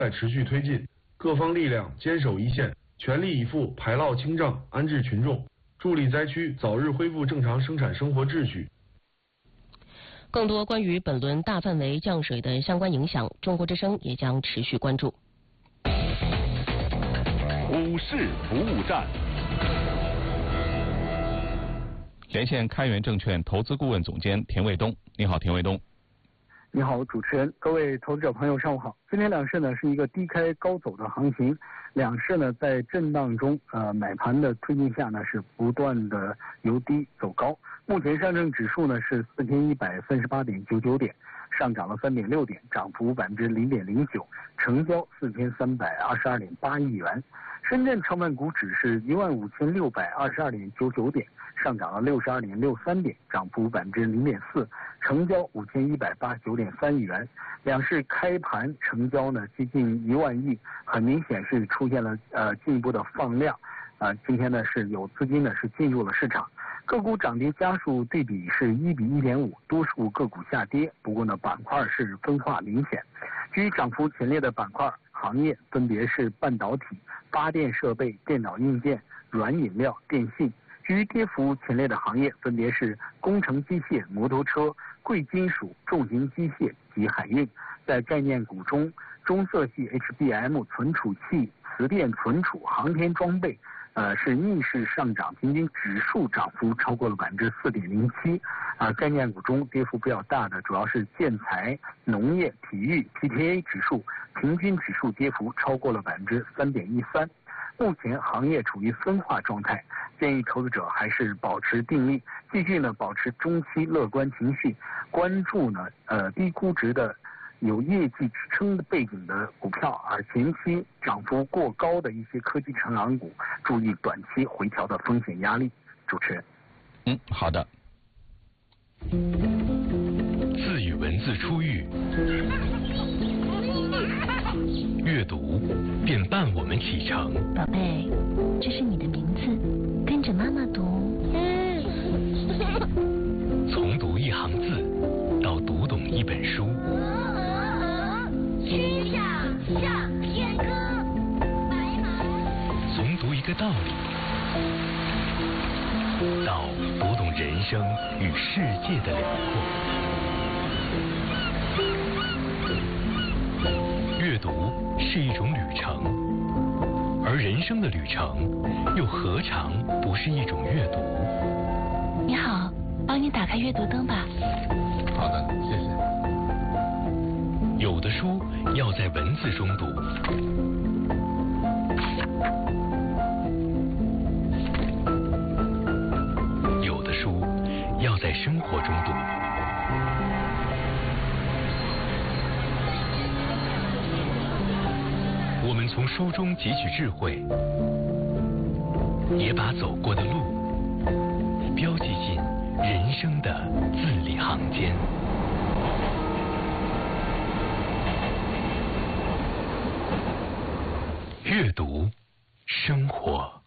在持续推进，各方力量坚守一线，全力以赴排涝清障、安置群众，助力灾区早日恢复正常生产生活秩序。 更多关于本轮大范围降水的相关影响，中国之声也将持续关注。 股市服务站，连线开源证券投资顾问总监田卫东。你好，田卫东。 你好，主持人，各位投资者朋友，上午好。今天两市呢是一个低开高走的行情，两市呢在震荡中，买盘的推进下呢是不断的由低走高。目前上证指数呢是4138.99点，上涨了3.6点，涨幅0.09%，成交4322.8亿元。深圳成分股指是15622.99点，上涨了62.63点，涨幅0.4%，成交5189.3亿元。两市开盘成交呢接近1万亿，很明显是出现了进一步的放量。今天呢是有资金呢是进入了市场，个股涨跌家数对比是1比1.5，多数个股下跌，不过呢板块是分化明显。居涨幅前列的板块行业分别是半导体、发电设备、电脑硬件、软饮料、电信。居跌幅前列的行业分别是工程机械、摩托车、贵金属、重型机械及海运。在概念股中，中色系 HBM 存储器、磁电存储、航天装备是逆势上涨，平均指数涨幅超过了4.07%。概念股中跌幅比较大的主要是建材、农业、体育、PTA 指数，平均指数跌幅超过了3.13%。目前行业处于分化状态，建议投资者还是保持定力，继续呢保持中期乐观情绪，关注呢低估值的有业绩支撑的背景的股票，而前期涨幅过高的一些科技成长股，注意短期回调的风险压力。主持人， 好的。 字与文字初遇，阅读便伴我们启程。 宝贝，这是你的名字，跟着妈妈读。 从读一行字到读懂一本书。 曲项向天歌，白马。 从读一个道理到读懂人生与世界的辽阔。阅读是一种旅程，而人生的旅程又何尝不是一种阅读？ 你好，帮你打开阅读灯吧。 好的，谢谢。 有的书要在文字中读，有的书要在生活中读。我们从书中汲取智慧，也把走过的路标记进人生的字里行间。阅读，生活。